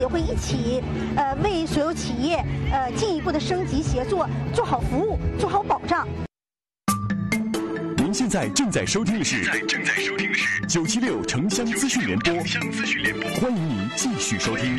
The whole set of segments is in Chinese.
也会一起为所有企业进一步的升级协作，做好服务，做好保障。 您现在正在收听的是976城乡资讯联播，欢迎您继续收听。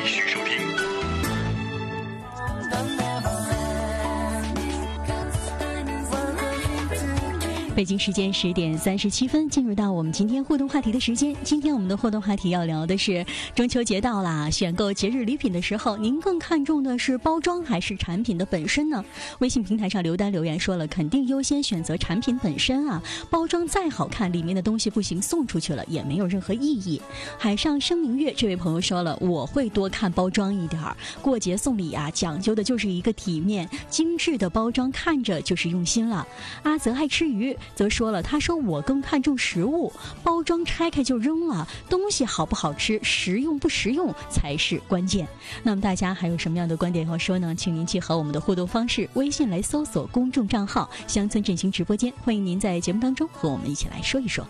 北京时间10点37分，进入到我们今天互动话题的时间。今天我们的互动话题要聊的是中秋节到啦，选购节日礼品的时候，您更看重的是包装还是产品的本身呢？微信平台上刘丹留言说了，肯定优先选择产品本身啊，包装再好看，里面的东西不行，送出去了也没有任何意义。海上生明月这位朋友说了，我会多看包装一点，过节送礼啊，讲究的就是一个体面，精致的包装看着就是用心了。阿泽爱吃鱼则说了，他说我更看重食物，包装拆开就扔了，东西好不好吃，实用不实用才是关键。那么大家还有什么样的观点要说呢？请您结合我们的互动方式，微信来搜索公众账号乡村振兴直播间，欢迎您在节目当中和我们一起来说一说。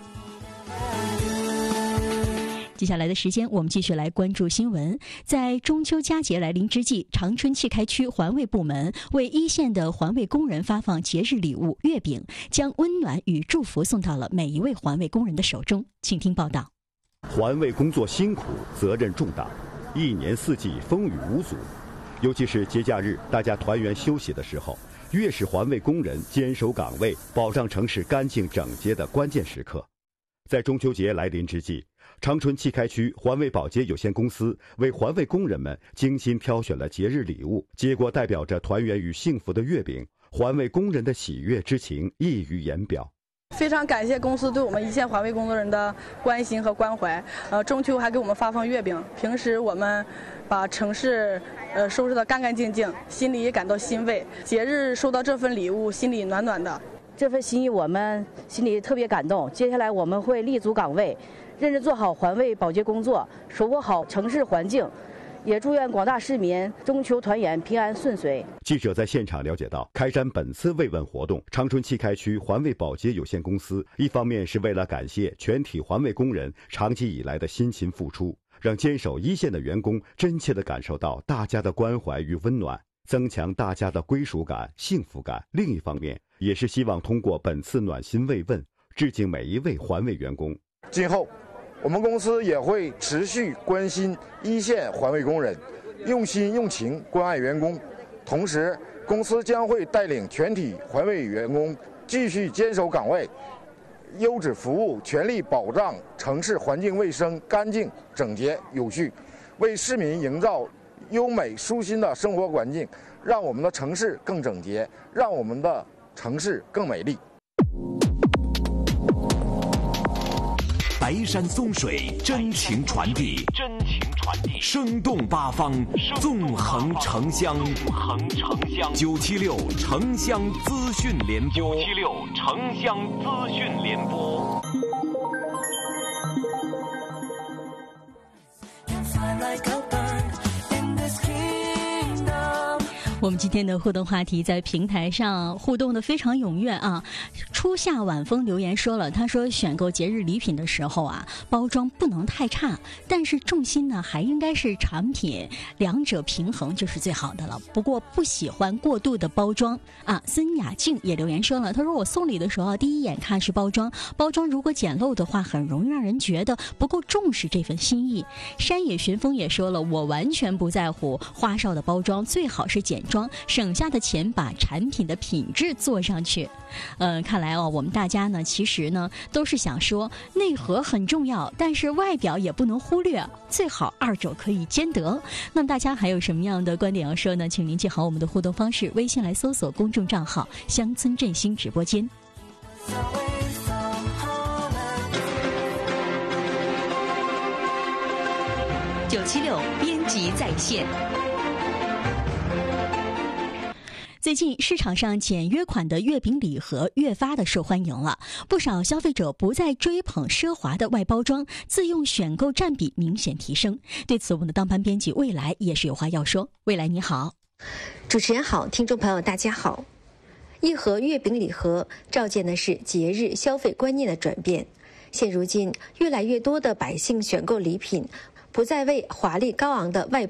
接下来的时间，我们继续来关注新闻。在中秋佳节来临之际，长春契开区环卫部门为一线的环卫工人发放节日礼物月饼，将温暖与祝福送到了每一位环卫工人的手中。请听报道。 环卫工作辛苦，责任重大，一年四季风雨无阻，尤其是节假日大家团圆休息的时候，越是环卫工人坚守岗位，保障城市干净整洁的关键时刻。在中秋节来临之际，长春契开区环卫保洁有限公司为环卫工人们精心挑选了节日礼物，结果代表着团圆与幸福的月饼，环卫工人的喜悦之情溢于言表。 非常感谢公司对我们一线环卫工作人的关心和关怀。中秋还给我们发放月饼，平时我们把城市收拾得干干净净，心里也感到欣慰。节日收到这份礼物，心里暖暖的。 这份心意我们心里特别感动。接下来我们会立足岗位，认真做好环卫保洁工作，守护好城市环境，也祝愿广大市民中秋团圆平安顺遂。 记者在现场了解到，开展本次慰问活动，长春契开区环卫保洁有限公司一方面是为了感谢全体环卫工人长期以来的辛勤付出，让坚守一线的员工真切地感受到大家的关怀与温暖，增强大家的归属感、幸福感。另一方面，也是希望通过本次暖心慰问，致敬每一位环卫员工。 今后我们公司也会持续关心一线环卫工人，用心用情关爱员工。同时，公司将会带领全体环卫员工继续坚守岗位，优质服务，全力保障城市环境卫生干净整洁有序，为市民营造优美舒心的生活环境，让我们的城市更整洁，让我们的城市更美丽。 白山宗水，真情传递，生动八方，纵横城乡，976城乡资讯联播，976城乡资讯联播。 我们今天的互动话题在平台上互动的非常踊跃啊！初夏晚风留言说了，他说选购节日礼品的时候啊，包装不能太差，但是重心呢还应该是产品，两者平衡就是最好的了。不过不喜欢过度的包装啊。孙雅静也留言说了，他说我送礼的时候第一眼看是包装，包装如果简陋的话，很容易让人觉得不够重视这份心意。山野寻风也说了，我完全不在乎花哨的包装，最好是简装，省下的钱把产品的品质做上去。看来我们大家呢其实呢都是想说内核很重要，但是外表也不能忽略，最好二者可以兼得。那么大家还有什么样的观点要说呢？请您记好我们的互动方式，微信来搜索公众账号乡村振兴直播间。 976编辑在线。 最近市场上简约款的月饼礼盒越发的受欢迎了，不少消费者不再追捧奢华的外包装，自用选购占比明显提升。对此，我们的当班编辑未来也是有话要说。未来你好。 主持人好，听众朋友大家好。一盒月饼礼盒照见的是节日消费观念的转变。现如今，越来越多的百姓选购礼品不再为华丽高昂的外